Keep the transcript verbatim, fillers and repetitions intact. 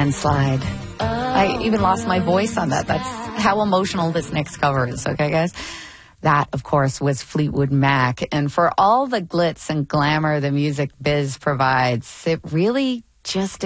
right-hand slide. I even lost my voice on that. That's how emotional this next cover is, okay, guys? That, of course, was Fleetwood Mac. And for all the glitz and glamour the music biz provides, it really just